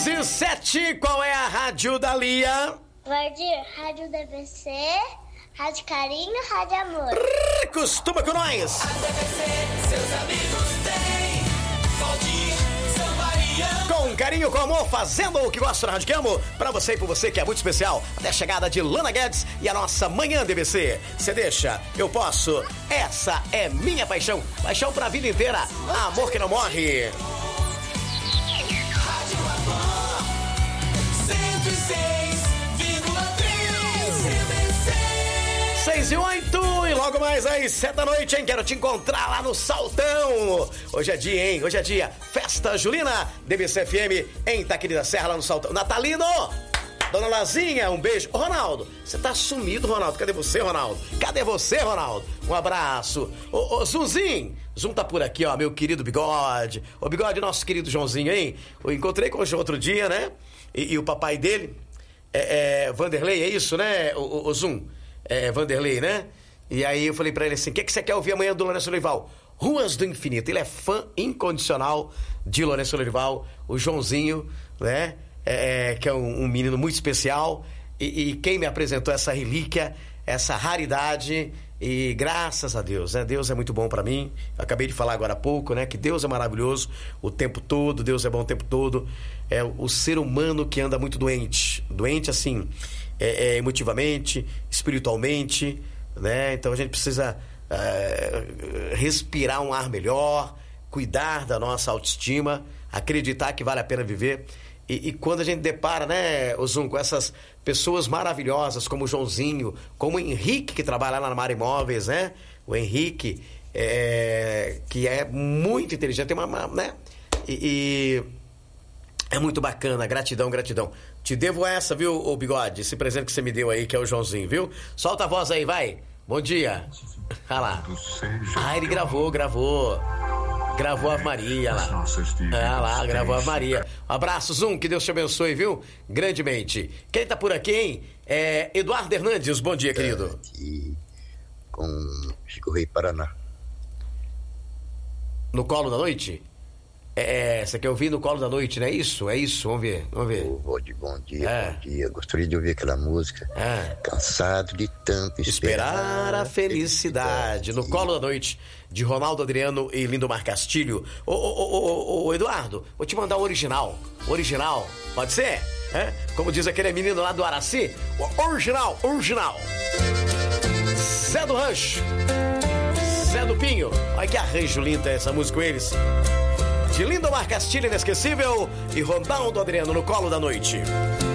11:07, qual é a rádio da Lia? Vardir, Rádio DBC, Rádio Carinho, Rádio Amor. Costuma com nós. A DBC, seus amigos têm. Valdir, Sambarião. Com carinho, com amor, fazendo o que gosta da Rádio que amo. Pra você e por você que é muito especial. Até a chegada de Lana Guedes e a nossa Manhã DBC. Você deixa, eu posso. Essa é minha paixão. Paixão pra vida inteira. Amor que não morre. Rádio Amor, 106,3 DBC. 6:08 e logo mais às 7 da noite, hein? Quero te encontrar lá no Saltão. Hoje é dia, hein? Hoje é dia. Festa Julina, DBC FM em Itaquiri da Serra, lá no Saltão. Natalino! Dona Lazinha, um beijo. Ô, Ronaldo, você tá sumido, Ronaldo. Cadê você, Ronaldo? Cadê você, Ronaldo? Um abraço. Ô, Zunzinho. Zum tá por aqui, ó, meu querido Bigode. Ô, Bigode, nosso querido Joãozinho, hein? Eu encontrei com o João outro dia, né? E o papai dele, Vanderlei, é isso, né, o Zum? Vanderlei, né? E aí eu falei pra ele assim, o que você quer ouvir amanhã do Lourenço Lorival? Ruas do Infinito. Ele é fã incondicional de Lourenço Lorival, o Joãozinho, né? Que é um menino muito especial. E quem me apresentou essa relíquia, essa raridade, e graças a Deus, né? Deus é muito bom pra mim. Eu acabei de falar agora há pouco, né? Que Deus é maravilhoso o tempo todo, Deus é bom o tempo todo. É o ser humano que anda muito doente. Doente, assim, emotivamente, espiritualmente, né? Então a gente precisa respirar um ar melhor, cuidar da nossa autoestima, acreditar que vale a pena viver. E quando a gente depara, né, Ozum, com essas pessoas maravilhosas, como o Joãozinho, como o Henrique, que trabalha lá na Mara Imóveis, né? O Henrique, que é muito inteligente, tem né? E é muito bacana, gratidão. Te devo essa, viu, ô Bigode? Esse presente que você me deu aí, que é o Joãozinho, viu? Solta a voz aí, vai. Bom dia. Olha lá. Ele gravou. Gravou a Ave Maria lá. Gravou a Ave Maria. Um abraço, Zum, que Deus te abençoe, viu? Grandemente. Quem tá por aqui, hein? Eduardo Hernandes, bom dia, querido. Com Chico Rei, Paraná. No colo da noite? Você quer ouvir no colo da noite, não é isso? É isso, vamos ver. Bom dia. Gostaria de ouvir aquela música. Cansado de tanto esperar a felicidade. No colo da noite, de Ronaldo Adriano e Lindomar Castilho. Ô, Eduardo, vou te mandar o original. Original, pode ser? Como diz aquele menino lá do Araci, o original. Zé do Rancho, Zé do Pinho. Olha que arranjo lindo essa música com eles. De Lindomar Castilho, inesquecível, e Ronaldo Adriano, no colo da noite.